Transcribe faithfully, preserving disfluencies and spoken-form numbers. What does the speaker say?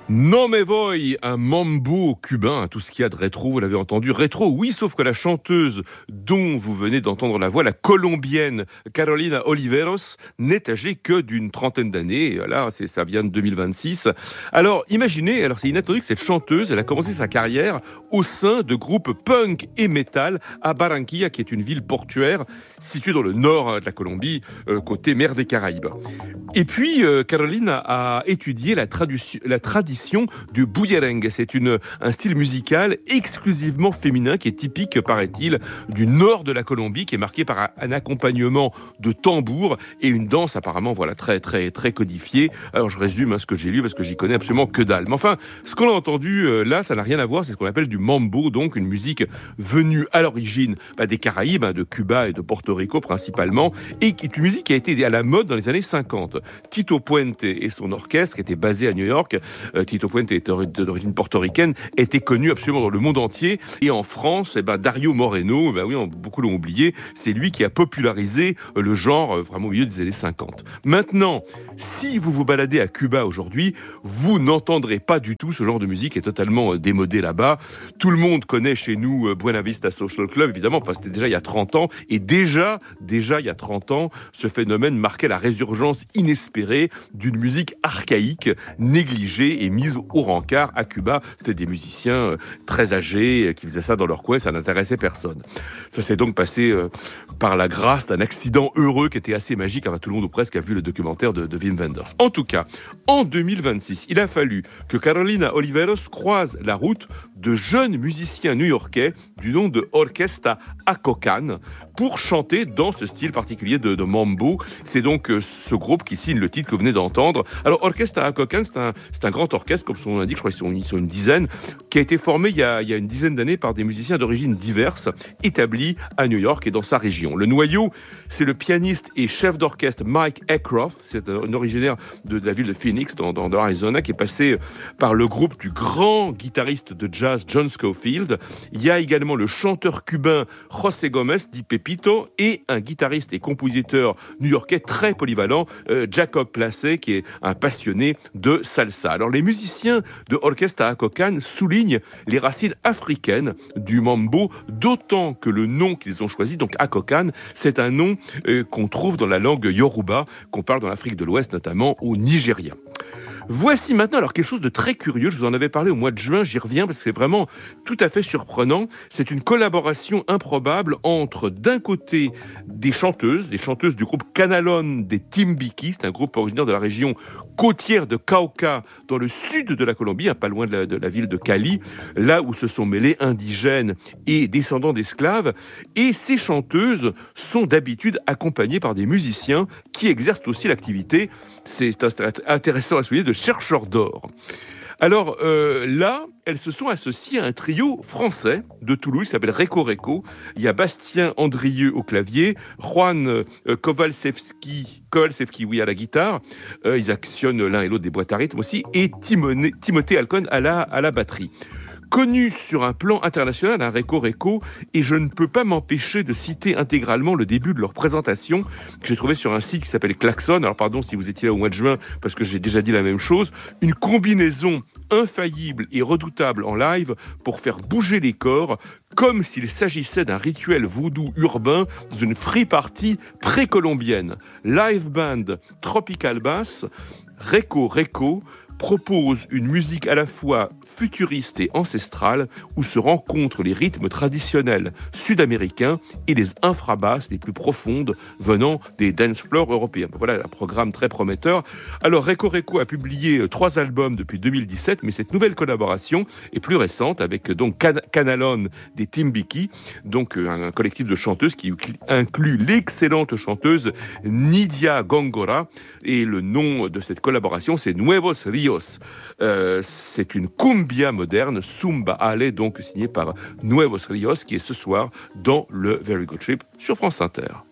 Non me voy, un mambo cubain, tout ce qu'il y a de rétro, vous l'avez entendu, rétro, oui, sauf que la chanteuse dont vous venez d'entendre la voix, la colombienne Carolina Oliveros, n'est âgée que d'une trentaine d'années, là, c'est, ça vient de deux mille vingt-six. Alors, imaginez, alors c'est inattendu que cette chanteuse, elle a commencé sa carrière au sein de groupes punk et metal à Barranquilla, qui est une ville portuaire située dans le nord de la Colombie, euh, côté mer des Caraïbes. Et puis, euh, Carolina a étudié la, tradu- la tradition du bullerengue. C'est une, un style musical exclusivement féminin qui est typique, paraît-il, du nord de la Colombie, qui est marqué par un, un accompagnement de tambour et une danse apparemment voilà, très, très, très codifiée. Alors, je résume hein, ce que j'ai lu parce que j'y connais absolument que dalle. Mais enfin, ce qu'on a entendu euh, là, ça n'a rien à voir. C'est ce qu'on appelle du mambo, donc une musique venue à l'origine bah, des Caraïbes, hein, de Cuba et de Porto Rico principalement, et qui est une musique qui a été à la mode dans les années cinquante. Tito Puente et son orchestre, qui était basé à New York, euh, Tito Puente est d'origine portoricaine, était connu absolument dans le monde entier. Et en France, eh ben, Dario Moreno, ben oui, beaucoup l'ont oublié, c'est lui qui a popularisé le genre vraiment au milieu des années cinquante. Maintenant, si vous vous baladez à Cuba aujourd'hui, vous n'entendrez pas du tout ce genre de musique qui est totalement démodé là-bas. Tout le monde connaît chez nous Buena Vista Social Club, évidemment, enfin c'était déjà il y a trente ans. Et déjà, déjà il y a trente ans, ce phénomène marquait la résurgence inespérée d'une musique archaïque, négligée et mise au rencard à Cuba. C'était des musiciens très âgés qui faisaient ça dans leur coin, ça n'intéressait personne. Ça s'est donc passé euh, par la grâce d'un accident heureux qui était assez magique. Enfin, tout le monde ou presque a vu le documentaire de, de Wim Wenders. En tout cas, en deux mille vingt-six, il a fallu que Carolina Oliveros croise la route de jeunes musiciens new-yorkais du nom de Orquesta Acocan pour chanter dans ce style particulier de, de mambo. C'est donc euh, ce groupe qui signe le titre que vous venez d'entendre. Alors, Orquesta Acocan, c'est un, c'est un grand orchestre, comme son nom l'indique, je crois qu'ils sont, ils sont une dizaine, qui a été formé il y a, il y a une dizaine d'années par des musiciens d'origine diverses, établis à New York et dans sa région. Le noyau, c'est le pianiste et chef d'orchestre Mike Ackroft, c'est un originaire de, de la ville de Phoenix, dans, dans, dans l'Arizona, qui est passé par le groupe du grand guitariste de jazz John Scofield. Il y a également le chanteur cubain José Gomez, dit Pepito, et un guitariste et compositeur new-yorkais très polyvalent, euh, Jacob Placé, qui est un passionné de salsa. Alors les musiciens de Orquesta Acocan soulignent les racines africaines du mambo, d'autant que le nom qu'ils ont choisi, donc Acocan, c'est un nom euh, qu'on trouve dans la langue Yoruba, qu'on parle dans l'Afrique de l'Ouest, notamment au Nigeria. Voici maintenant alors quelque chose de très curieux, je vous en avais parlé au mois de juin, j'y reviens parce que c'est vraiment tout à fait surprenant. C'est une collaboration improbable entre d'un côté des chanteuses, des chanteuses du groupe Canalon des Timbiki, c'est un groupe originaire de la région côtière de Cauca, dans le sud de la Colombie, pas loin de la, de la ville de Cali, là où se sont mêlés indigènes et descendants d'esclaves. Et ces chanteuses sont d'habitude accompagnées par des musiciens qui exercent aussi l'activité, c'est intéressant à souligner, de chercheurs d'or. Alors euh, là, elles se sont associées à un trio français de Toulouse qui s'appelle Reco Reco. Il y a Bastien Andrieux au clavier, Juan euh, Kowalczewski, Kowalczewski oui, à la guitare. Euh, ils actionnent l'un et l'autre des boîtes à rythme aussi. Et Timoné, Timothée Alcon à la, à la batterie. Connu sur un plan international, un Reco Reco, et je ne peux pas m'empêcher de citer intégralement le début de leur présentation que j'ai trouvé sur un site qui s'appelle Klaxon. Alors pardon si vous étiez là au mois de juin, parce que j'ai déjà dit la même chose. Une combinaison infaillible et redoutable en live pour faire bouger les corps, comme s'il s'agissait d'un rituel vaudou urbain dans une free party précolombienne. Live band Tropical Bass, Reco Reco propose une musique à la fois futuriste et ancestrale où se rencontrent les rythmes traditionnels sud-américains et les infrabasses les plus profondes venant des dance floors européens. Voilà un programme très prometteur. Alors Reco Reco a publié trois albums depuis deux mille dix-sept, mais cette nouvelle collaboration est plus récente avec donc Can- Canalon des Timbiki, donc un collectif de chanteuses qui inclut l'excellente chanteuse Nidia Góngora, et le nom de cette collaboration c'est Nuevos Rios. Euh, c'est une cumbia moderne, Zumba Ale, donc signée par Nuevos Rios, qui est ce soir dans le Very Good Trip sur France Inter.